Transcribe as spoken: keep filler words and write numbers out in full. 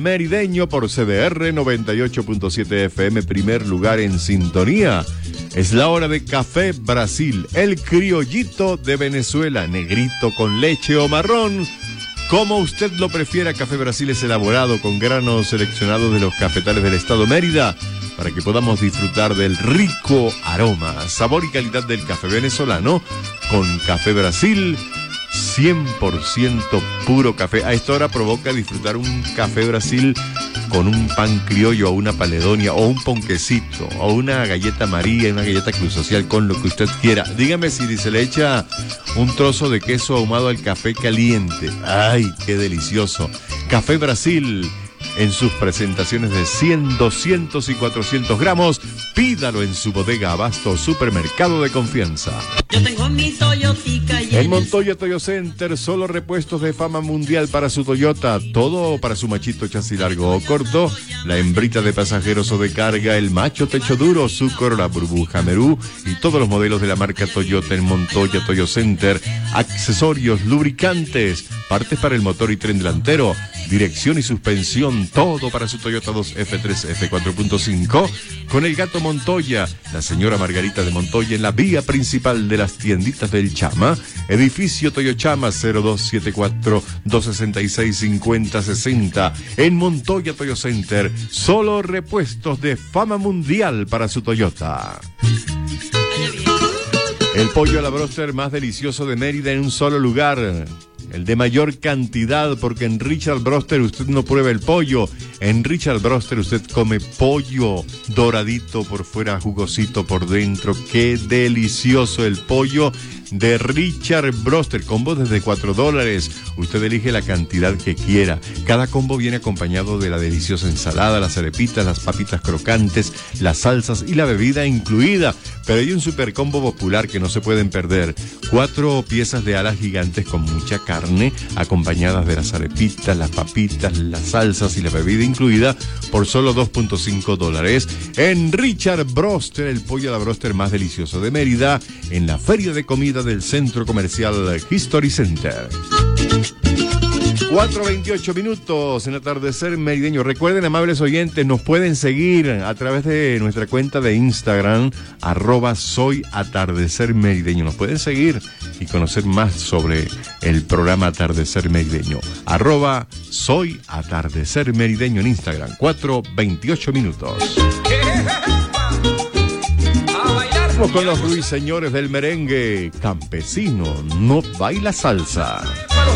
Merideño por C D R noventa y ocho punto siete F M, primer lugar en sintonía. Es la hora de Café Brasil, el criollito de Venezuela, negrito con leche o marrón. Como usted lo prefiera, Café Brasil es elaborado con granos seleccionados de los cafetales del estado Mérida para que podamos disfrutar del rico aroma, sabor y calidad del café venezolano con Café Brasil. cien por ciento puro café. A esta hora provoca disfrutar un Café Brasil con un pan criollo o una paledonia o un ponquecito o una galleta María, una galleta Cruz Social, con lo que usted quiera. Dígame si se le echa un trozo de queso ahumado al café caliente. ¡Ay, qué delicioso! Café Brasil en sus presentaciones de cien, doscientos y cuatrocientos gramos. Pídalo en su bodega Abasto, supermercado de confianza. Yo tengo mi Toyotica y en Montoya Toyo Center, solo repuestos de fama mundial para su Toyota. Todo para su machito chasis largo o corto, la hembrita de pasajeros o de carga, el macho techo duro, su Corolla burbuja Merú y todos los modelos de la marca Toyota en Montoya Toyo Center. Accesorios, lubricantes, partes para el motor y tren delantero, dirección y suspensión, todo para su Toyota dos F tres F cuatro punto cinco. Con el gato Montoya, la señora Margarita de Montoya en la vía principal de las tienditas del Chama, edificio Toyochama cero dos siete cuatro, dos seis seis, cinco cero seis cero. En Montoya Toyo Center, solo repuestos de fama mundial para su Toyota. El pollo a la bróster más delicioso de Mérida en un solo lugar. El de mayor cantidad, porque en Richard Broster usted no prueba el pollo. En Richard Broster usted come pollo doradito por fuera, jugosito por dentro. ¡Qué delicioso el pollo de Richard Broster! Combo desde cuatro dólares. Usted elige la cantidad que quiera. Cada combo viene acompañado de la deliciosa ensalada, las arepitas, las papitas crocantes, las salsas y la bebida incluida. Pero hay un super combo popular que no se pueden perder. Cuatro piezas de alas gigantes con mucha carne, acompañadas de las arepitas, las papitas, las salsas y la bebida incluida por solo dos punto cinco dólares. En Richard Broster, el pollo a la broster más delicioso de Mérida, en la feria de comida del centro comercial History Center. cuatro veintiocho minutos en Atardecer Merideño. Recuerden, amables oyentes, nos pueden seguir a través de nuestra cuenta de Instagram, arroba soy Atardecer Merideño. Nos pueden seguir y conocer más sobre el programa Atardecer Merideño. Arroba soy Atardecer Merideño en Instagram. cuatro veintiocho minutos. Vamos con los ruiseñores del merengue. Campesino no baila salsa.